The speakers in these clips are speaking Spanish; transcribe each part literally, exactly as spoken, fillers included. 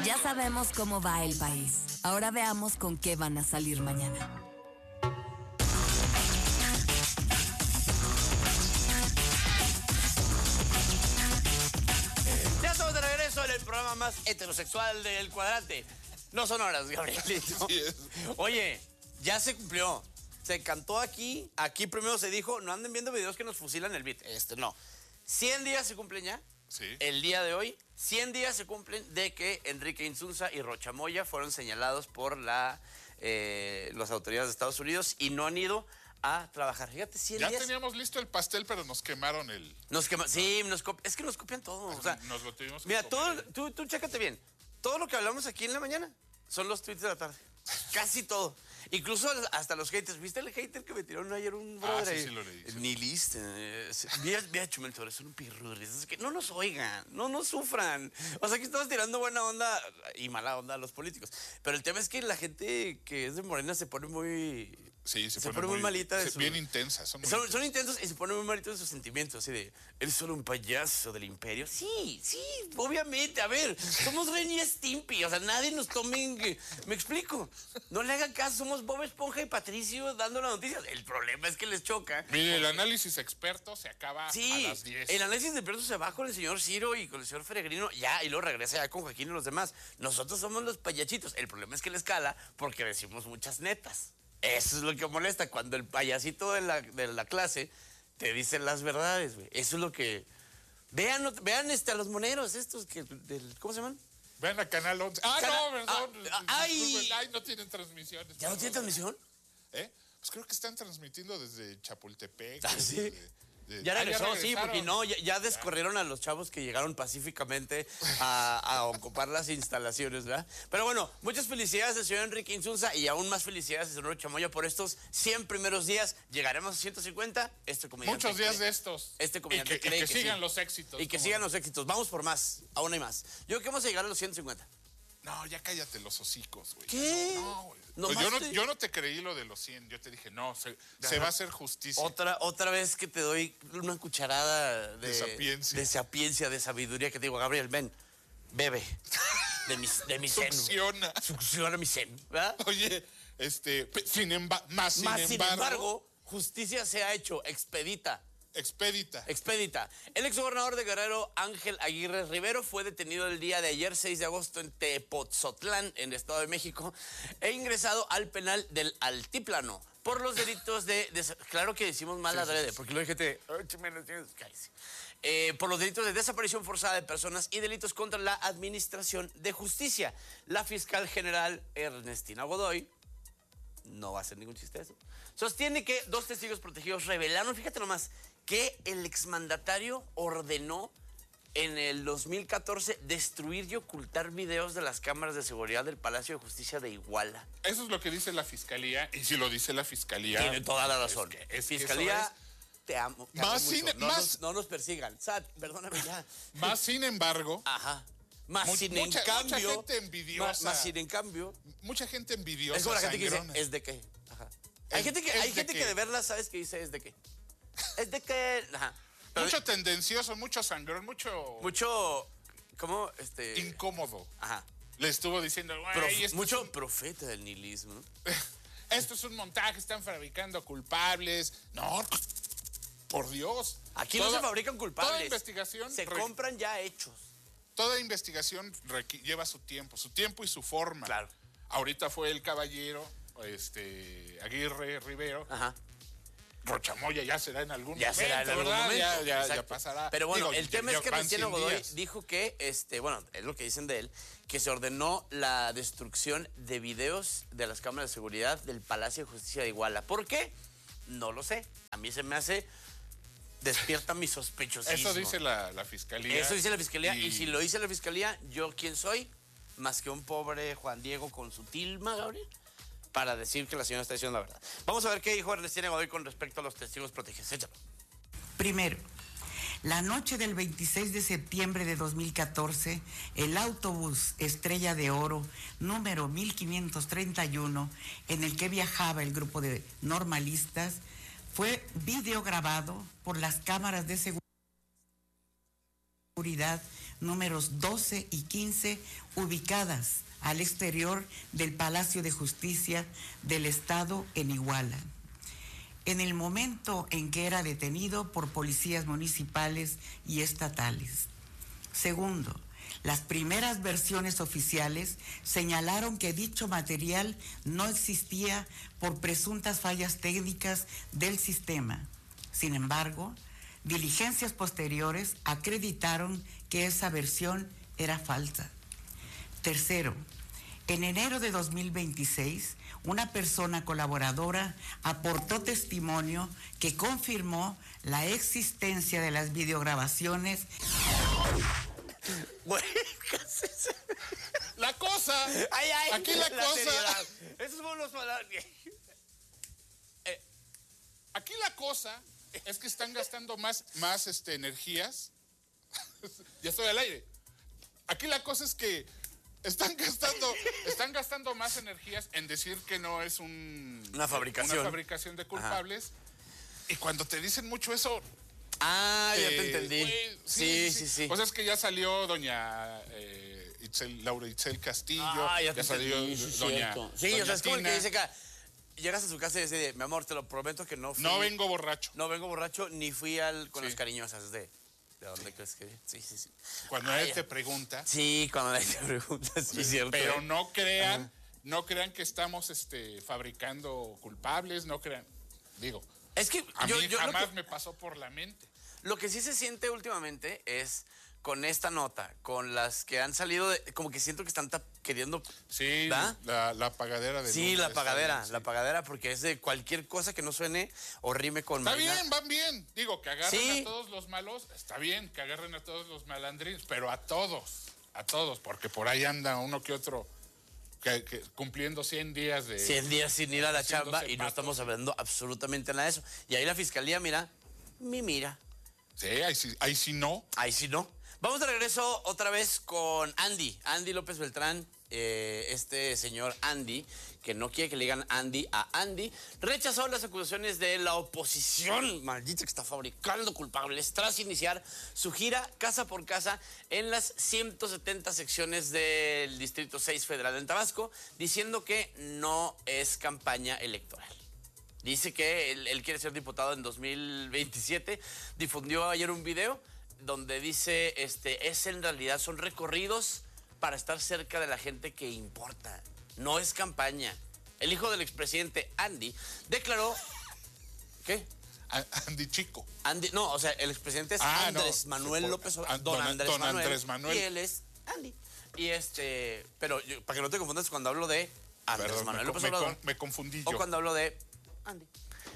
Ya sabemos cómo va el país. Ahora veamos con qué van a salir mañana. Ya estamos de regreso en el programa más heterosexual del cuadrante. No son horas, Gabrielito. Sí es. Oye, ya se cumplió. Se cantó aquí. Aquí primero se dijo, no anden viendo videos que nos fusilan el beat. Este no. cien días se cumplen ya. Sí. El día de hoy, cien días se cumplen de que Enrique Insunza y Rocha Moya fueron señalados por la, eh, las autoridades de Estados Unidos y no han ido a trabajar. Fíjate, cien Ya días. teníamos listo el pastel, pero nos quemaron el... Nos quema, sí, nos copi- es que nos copian todo. O sea, nos lo tuvimos que mira, comer. todo, tú, tú chécate bien. Todo lo que hablamos aquí en la mañana son los tweets de la tarde. Casi todo. Incluso hasta los haters. ¿Viste el hater que me tiraron ayer un Ah, brother? sí, ahí? sí lo leí, sí. Ni listo. Vea, Chumel Torres, son un pirurris. Es que no nos oigan, no nos sufran. O sea, que estamos tirando buena onda y mala onda a los políticos. Pero el tema es que la gente que es de Morena se pone muy... Sí, se, se pone muy malita de se- su- Bien intensa. Son, muy Son, son intensos y se ponen muy malitos de sus sentimientos, así de, ¿eres solo un payaso del imperio? Sí, sí, obviamente, a ver, somos Ren y Stimpy, o sea, nadie nos tome en... Me explico, no le hagan caso, somos Bob Esponja y Patricio dando las noticias. El problema es que les choca. Mire, el análisis experto se acaba Sí, a las diez. el análisis de perros se va con el señor Ciro y con el señor Feregrino, ya, y luego regresa ya con Joaquín y los demás. Nosotros somos los payachitos. El problema es que les cala porque decimos muchas netas. Eso es lo que molesta, cuando el payasito de la, de la clase te dice las verdades, güey. Eso es lo que... Vean, vean este, a los moneros estos que... Del, ¿cómo se llaman? Ven a Canal once. Ah, Cana- no, perdón. ah, ah, ay. Disculpen, ay, no tienen transmisiones. ¿Ya no tiene transmisión? ¿Eh? Pues creo que están transmitiendo desde Chapultepec. Ah, sí. desde- de- Ya Ah, regresó, sí, regresaron. porque no, ya, ya descorrieron a los chavos que llegaron pacíficamente a, a ocupar las instalaciones, ¿verdad? Pero bueno, muchas felicidades al señor Enrique Insunza y aún más felicidades al señor Chamoya por estos cien primeros días. Llegaremos a ciento cincuenta. Este comediante Muchos días cree- de estos. Este comediante y que, y cree que que sigan sí. los éxitos. Y que como- sigan los éxitos. Vamos por más, aún hay más. Yo creo que vamos a llegar a los ciento cincuenta. No, ya cállate los hocicos, güey. ¿Qué? No, güey. Nomás Pues yo, no, te- yo no te creí lo de los cien. Yo te dije, no, se, se Ajá. va a hacer justicia. Otra, otra vez que te doy una cucharada de, De sapiencia. de sapiencia, de sabiduría, que te digo, Gabriel, ven, bebe de mi, de mi seno. Succiona. Succiona mi seno, ¿verdad? Oye, este, pe- sin emba- más, sin, Más sin embargo, embargo, justicia se ha hecho, expedita. expedita. Expedita. El exgobernador de Guerrero, Ángel Aguirre Rivero, fue detenido el día de ayer, seis de agosto, en Tepotzotlán, en el Estado de México, e ingresado al penal del Altiplano por los delitos de... de- claro que decimos mal Sí, sí, adrede, sí. porque luego dijiste... "Ay, che, menos tienes", cállese. Eh, por los delitos de desaparición forzada de personas y delitos contra la administración de justicia. La fiscal general Ernestina Godoy, no va a ser ningún chiste eso, sostiene que dos testigos protegidos revelaron, fíjate nomás, que el exmandatario ordenó en el dos mil catorce destruir y ocultar videos de las cámaras de seguridad del Palacio de Justicia de Iguala. Eso es lo que dice la fiscalía. Y si lo dice la fiscalía. Tiene toda la razón. Es que- es que Fiscalía, eso te amo. Te Más amo mucho. sin- no, más- nos, no nos persigan. S A T, perdóname ya. Más sin embargo, Ajá. Más Mu- sin mucha- en cambio. mucha gente envidiosa. Más, más sin en cambio. mucha gente envidiosa. Es como la gente que dice, sangrona. ¿es de qué? Ajá. Hay Es- gente que, es hay de gente qué. que de verla sabes que dice, ¿es de qué? Es de qué. Ajá. Pero Mucho tendencioso, mucho sangrón, mucho mucho. ¿Cómo? Este. incómodo. Ajá. Le estuvo diciendo, Prof- güey, esto, mucho es un, profeta del nihilismo. esto es un montaje, están fabricando culpables. No, por Dios. Aquí no Toda- se fabrican culpables. Toda investigación, Se re- compran ya hechos. toda investigación requi- lleva su tiempo, su tiempo y su forma. Claro. Ahorita fue el caballero, este, Aguirre Rivero. Ajá. Rochamoya ya será en algún Ya momento, será en algún ¿verdad? momento. Ya, ya, ya Exacto. pasará. Pero bueno, Digo, el ya- tema ya es que van Ernestina cien Godoy días. dijo que, este, bueno, es lo que dicen de él, que se ordenó la destrucción de videos de las cámaras de seguridad del Palacio de Justicia de Iguala. ¿Por qué? No lo sé. A mí se me hace... Despierta mi sospechosismo. Eso dice la, la fiscalía. Eso dice la fiscalía. Y... y si lo dice la fiscalía, ¿yo quién soy? Más que un pobre Juan Diego con su tilma, Gabriel, para decir que la señora está diciendo la verdad. Vamos a ver qué dijo Ernestina Godoy con respecto a los testigos protegidos. Échalo. Primero, la noche del veintiséis de septiembre de dos mil catorce, el autobús Estrella de Oro, número mil quinientos treinta y uno, en el que viajaba el grupo de normalistas, fue videograbado por las cámaras de seguridad números doce y quince, ubicadas al exterior del Palacio de Justicia del Estado en Iguala. En el momento en que era detenido por policías municipales y estatales. Segundo, las primeras versiones oficiales señalaron que dicho material no existía por presuntas fallas técnicas del sistema. Sin embargo, diligencias posteriores acreditaron que esa versión era falsa. Tercero, en enero de dos mil veintiséis, una persona colaboradora aportó testimonio que confirmó la existencia de las videograbaciones. Güey, ¿qué haces? La cosa. Ay, ay, aquí la, la cosa. seriedad. Esos son los palabras. Eh, aquí la cosa es que están gastando más, más este, energías. Ya estoy al aire. Aquí la cosa es que están gastando, están gastando más energías en decir que no es un, una fabricación. Una fabricación de culpables. Ajá. Y cuando te dicen mucho eso. Ah, eh, ya te entendí. Wey, sí, sí, sí, sí. O sea, es que ya salió doña eh, Itzel, Laura Itzel Castillo. Ah, ya, ya salió entendí, sí, doña. Sí, doña o sea, es como el Tina. que dice que llegas a su casa y dice, mi amor, te lo prometo que no fui. No vengo borracho. No vengo borracho, ni fui al con sí. las cariñosas de. ¿De dónde crees que? Sí, sí, sí. Cuando Ay, él te pregunta. Sí, cuando él te pregunta, sí, es cierto. Pero no crean, ajá, no crean que estamos este, fabricando culpables, no crean. Digo, es que a yo, mí yo jamás que, me pasó por la mente. Lo que sí se siente últimamente es con esta nota, con las que han salido, de, como que siento que están queriendo... Sí, la, la pagadera de... Sí, la pagadera, bien, sí. la pagadera, porque es de cualquier cosa que no suene o rime con... Está marina. bien, van bien. Digo, que agarren sí. a todos los malos, está bien, que agarren a todos los malandrines, pero a todos, a todos, porque por ahí anda uno que otro que, que, cumpliendo cien días de... cien días sin ir a la chamba y no estamos hablando absolutamente nada de eso. Y ahí la fiscalía, mira, mi mira. Sí, ahí sí, ahí sí no. Ahí sí no. Vamos de regreso otra vez con Andy, Andy López Beltrán, eh, este señor Andy, que no quiere que le digan Andy a Andy, rechazó las acusaciones de la oposición, maldita que está fabricando culpables, tras iniciar su gira casa por casa en las ciento setenta secciones del Distrito seis Federal en Tabasco, diciendo que no es campaña electoral. Dice que él, él quiere ser diputado en dos mil veintisiete. Difundió ayer un video donde dice, este, es en realidad, son recorridos para estar cerca de la gente que importa. No es campaña. El hijo del expresidente Andy declaró... ¿Qué? Andy Chico. Andy, no, o sea, el expresidente es ah, Andrés no, Manuel por, López Obrador. Don, Don, Andrés, don Manuel, Andrés Manuel. Y él es Andy. Y este... Pero yo, para que no te confundas cuando hablo de Andrés Perdón, Manuel me, López me, Obrador. me confundí O yo. cuando hablo de Andy.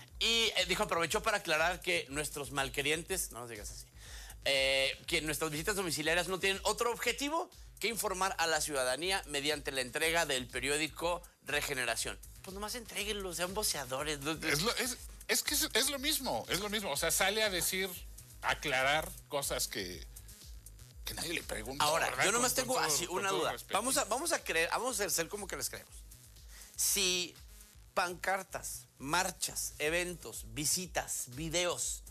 Y eh, dijo, aprovechó para aclarar que nuestros malquerientes, no nos digas así, eh, que nuestras visitas domiciliarias no tienen otro objetivo que informar a la ciudadanía mediante la entrega del periódico Regeneración. Pues nomás entréguenlo, sean voceadores. Es, lo, es, es que es, es lo mismo, es lo mismo. O sea, sale a decir, aclarar cosas que, que nadie le pregunta. Ahora, ¿verdad? yo nomás con, tengo con todo, así con una todo duda. respeto. Vamos a, vamos a creer, vamos a hacer como que les creemos. Si pancartas, marchas, eventos, visitas, videos,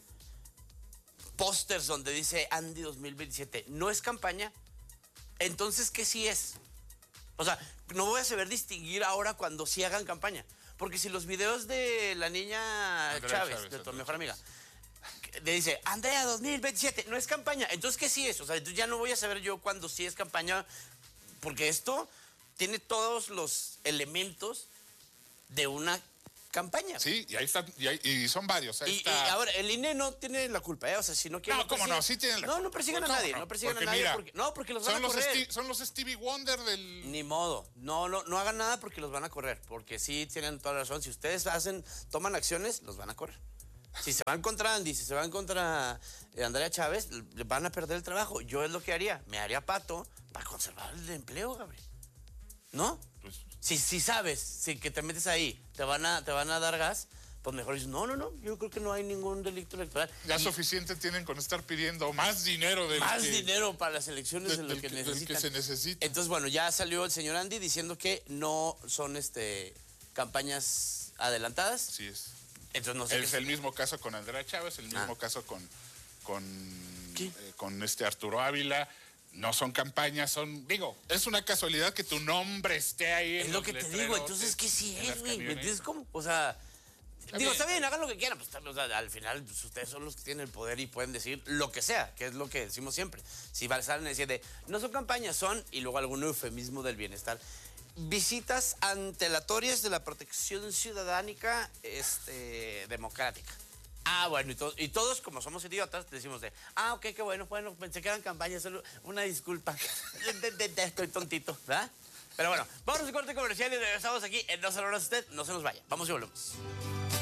pósters donde dice Andy dos mil veintisiete, no es campaña, entonces, ¿qué sí es? O sea, no voy a saber distinguir ahora cuando sí hagan campaña. Porque si los videos de la niña Andrea Chávez, Chávez, de tu Andrea mejor amiga, Chávez. le dice, Andrea dos mil veintisiete, no es campaña, entonces, ¿qué sí es? O sea, entonces ya no voy a saber yo cuando sí es campaña, porque esto tiene todos los elementos de una campaña. Sí, y ahí están, y, hay, y son varios. Ahí Y, está. y ahora, el I N E no tiene la culpa, ¿eh? O sea, si no quiere... No, cómo no, sí tienen la No, culpa. no persigan a ¿Cómo nadie, no? no persigan Porque a nadie. mira, porque, no, porque los van son a los correr. Steve, son los Stevie Wonder del... Ni modo, no, no, no hagan nada porque los van a correr, porque sí tienen toda la razón. Si ustedes hacen, toman acciones, los van a correr. Si se van contra Andy, si se van contra eh, Andrea Chávez, van a perder el trabajo. Yo es lo que haría, me haría pato para conservar el empleo, Gabriel. ¿No? Pues, Si, si sabes, si que te metes ahí, te van a, te van a dar gas, pues mejor dices, no, no, no, yo creo que no hay ningún delito electoral. ya Y suficiente tienen con estar pidiendo más dinero del más que, dinero para las elecciones de, del, lo del que, que, del necesitan. que se necesita. Entonces, bueno, ya salió el señor Andy diciendo que no son este campañas adelantadas. Así es. Entonces no sé Es qué el mismo caso con Andrea Chávez, el mismo Ah. caso con, con, ¿Qué? eh, con este Arturo Ávila. no son campañas, son, digo, es una casualidad que tu nombre esté ahí. Es en lo los que te letreros, digo, entonces que sí en es, las güey. ¿Me camionetas. entiendes cómo? O sea, Está digo, bien. está bien, hagan lo que quieran, pues o sea, al final pues, ustedes son los que tienen el poder y pueden decir lo que sea, que es lo que decimos siempre. Si salen a decir de, no son campañas, son, y luego algún eufemismo del bienestar. Visitas antelatorias de la protección ciudadánica este, democrática. Ah, bueno, y, to y todos, como somos idiotas, decimos de, ah, ok, qué bueno, bueno, pensé que eran campañas, solo una disculpa. Estoy tontito, ¿verdad? Pero bueno, vamos a un corte comercial y regresamos aquí en No se lo hará usted, no se nos vaya. Vamos y volvemos.